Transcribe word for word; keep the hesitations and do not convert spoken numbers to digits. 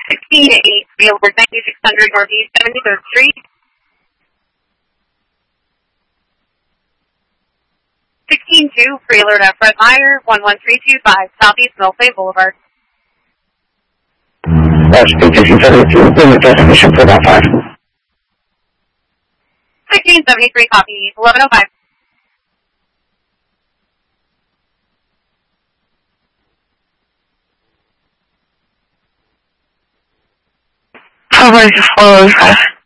sixteen eight, Billboard ninety-six hundred Northeast seventy-third Street. sixteen two, Freelord at Fred Meyer, one one three two five, Southeast Millsay Boulevard. That's sixteen seventy-two, the destination for that five. sixteen seventy-three, copy, eleven oh five. How about you follow five?